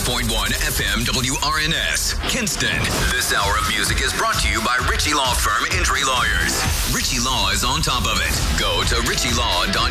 105.1 FM WRNS, Kinston. This hour of music is brought to you by Ritchie Law Firm Injury Lawyers. Ritchie Law is on top of it. Go to ritchielaw.com.